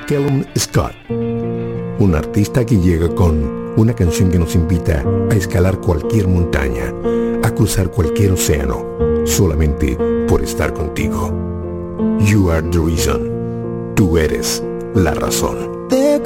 Callum Scott, un artista que llega con una canción que nos invita a escalar cualquier montaña, a cruzar cualquier océano, solamente por estar contigo. You are the reason. Tú eres la razón. Te